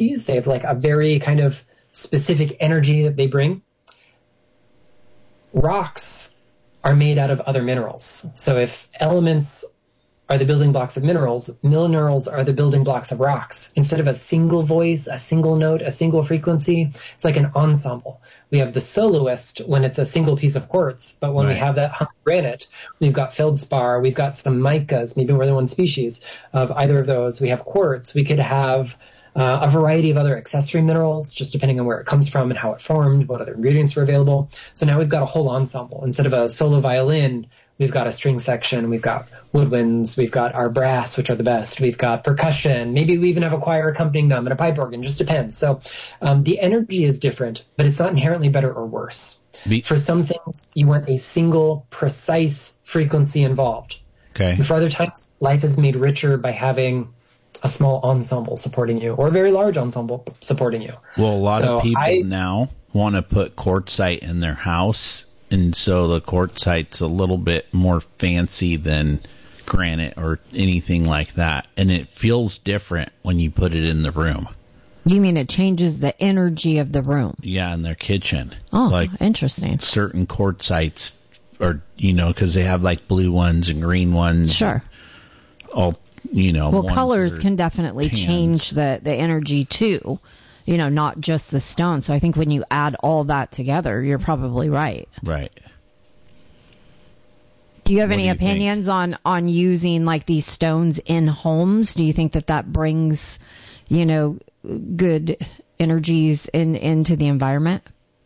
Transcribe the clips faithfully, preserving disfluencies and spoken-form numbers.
frequencies. They have like a very kind of specific energy that they bring. Rocks are made out of other minerals. So if elements are the building blocks of minerals, minerals are the building blocks of rocks. Instead of a single voice, a single note, a single frequency, it's like an ensemble. We have the soloist when it's a single piece of quartz, but when right. we have that hunk of granite, we've got feldspar, we've got some micas, maybe more than one species of either of those. We have quartz. We could have uh, a variety of other accessory minerals, just depending on where it comes from and how it formed, what other ingredients were available. So now we've got a whole ensemble. Instead of a solo violin, we've got a string section, we've got woodwinds, we've got our brass, which are the best, we've got percussion, maybe we even have a choir accompanying them and a pipe organ, just depends. So um, the energy is different, but it's not inherently better or worse. Be- For some things, you want a single, precise frequency involved. Okay. And for other times, life is made richer by having a small ensemble supporting you, or a very large ensemble supporting you. Well, a lot so of people I, now want to put quartzite in their house, and so the quartzite's a little bit more fancy than granite or anything like that, and it feels different when you put it in the room. You mean it changes the energy of the room? Yeah, in their kitchen. Oh, like interesting. Certain quartzites, or you know, because they have like blue ones and green ones. Sure. All you know. Well, colors can definitely pans. change the the energy too. You know, not just the stone. So I think when you add all that together, you're probably right. Right. Do you have what any you opinions think? on, on using like these stones in homes? Do you think that that brings, you know, good energies in into the environment?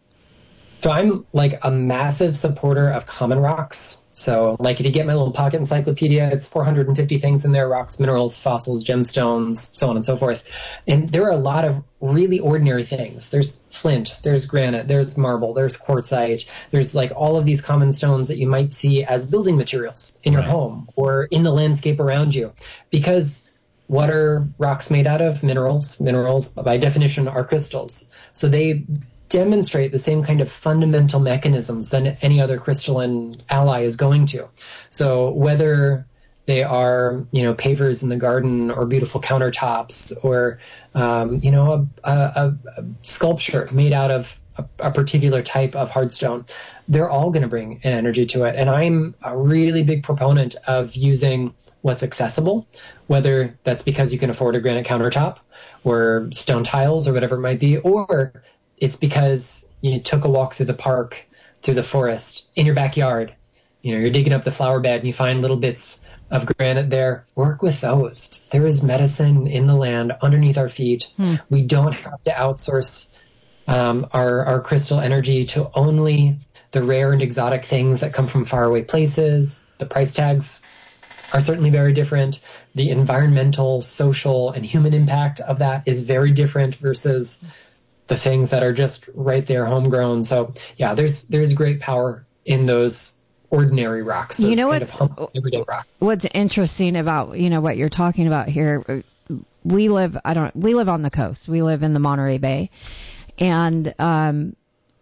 So I'm like a massive supporter of common rocks. So like if you get my little pocket encyclopedia, it's four hundred fifty things in there: rocks, minerals, fossils, gemstones, so on and so forth. And there are a lot of really ordinary things. There's flint, there's granite, there's marble, there's quartzite, there's like all of these common stones that you might see as building materials in your right. home or in the landscape around you. Because what are rocks made out of? Minerals. Minerals, by definition, are crystals. So they demonstrate the same kind of fundamental mechanisms than any other crystalline ally is going to. So whether they are, you know, pavers in the garden or beautiful countertops or, um, you know, a, a, a sculpture made out of a, a particular type of hardstone, they're all going to bring an energy to it. And I'm a really big proponent of using what's accessible, whether that's because you can afford a granite countertop or stone tiles or whatever it might be, or it's because you took a walk through the park, through the forest, in your backyard. You know, you're digging up the flower bed and you find little bits of granite there. Work with those. There is medicine in the land underneath our feet. Hmm. We don't have to outsource um, our, our crystal energy to only the rare and exotic things that come from faraway places. The price tags are certainly very different. The environmental, social, and human impact of that is very different versus the things that are just right there, homegrown. So yeah, there's there's great power in those ordinary rocks. Those you know kind what's, of humble, everyday rocks. What's interesting about, you know, what you're talking about here, we live I don't we live on the coast. We live in the Monterey Bay, and um,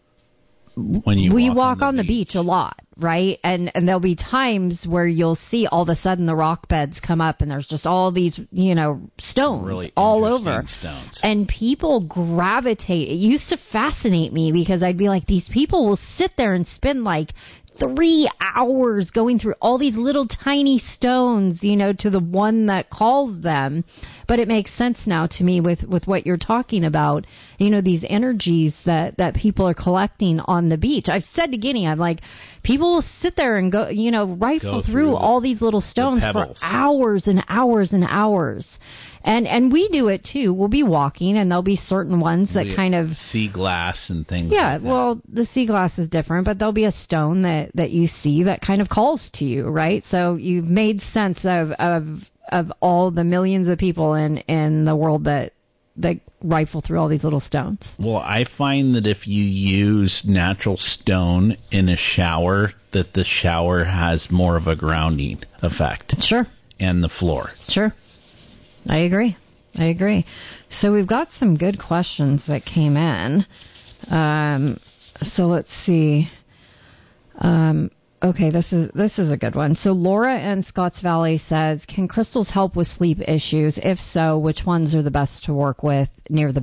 when you we walk, walk on, on the, the beach. beach a lot, right? And and there'll be times where you'll see all of a sudden the rock beds come up and there's just all these, you know, stones really all over. Stones. And people gravitate. It used to fascinate me because I'd be like, these people will sit there and spend like three hours going through all these little tiny stones, you know, to the one that calls them. But it makes sense now to me with, with what you're talking about, you know, these energies that, that people are collecting on the beach. I've said to Guinea, I'm like, people will sit there and go, you know, rifle go through, through all these little stones for hours and hours and hours. And and we do it too. We'll be walking and there'll be certain ones that we kind of sea glass and things yeah, like that. well, the sea glass is different, but there'll be a stone that, that you see that kind of calls to you, right? So you've made sense of of of all the millions of people in, in the world that that rifle through all these little stones. Well, I find that if you use natural stone in a shower, that the shower has more of a grounding effect. Sure. And the floor. Sure. I agree. I agree. So we've got some good questions that came in. Um, so let's see. Um, okay, this is this is a good one. So Laura in Scotts Valley says, can crystals help with sleep issues? If so, which ones are the best to work with near the